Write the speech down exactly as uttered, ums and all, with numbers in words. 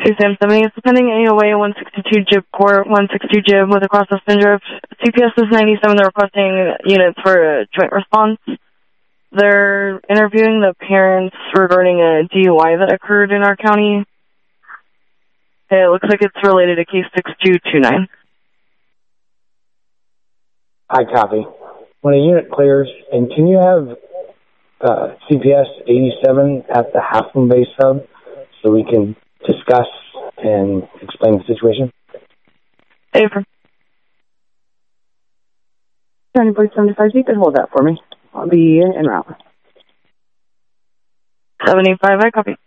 two Sam seventy is pending A O A one sixty-two Jib Court, one sixty-two Jib with a cross-suspension drift. C P S is ninety-seven, they're requesting units for a joint response. They're interviewing the parents regarding a D U I that occurred in our county. It looks like it's related to case six two two nine. I copy. When a unit clears, and can you have uh, C P S eighty-seven at the Half Moon Base hub so we can discuss and explain the situation? April. County Board seventy-five, you can hold that for me. I'll be en route. seventy-five, I copy.